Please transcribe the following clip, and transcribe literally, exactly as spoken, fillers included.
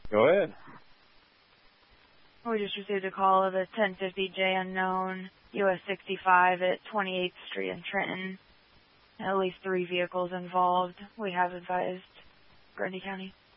Go ahead. We just received a call of a ten fifty J unknown, U S sixty-five at twenty-eighth Street in Trenton. At least three vehicles involved. We have advised Grundy County.